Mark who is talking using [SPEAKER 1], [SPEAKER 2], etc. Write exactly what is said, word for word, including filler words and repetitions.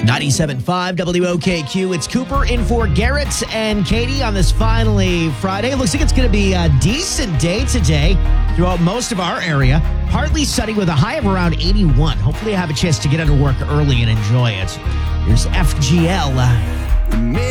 [SPEAKER 1] ninety-seven point five W O K Q. It's Cooper in for Garrett and Katie on this finally Friday. It looks like it's going to be a decent day today throughout most of our area. Partly sunny with a high of around eighty-one. Hopefully I have a chance to get out of work early and enjoy it. Here's F G L.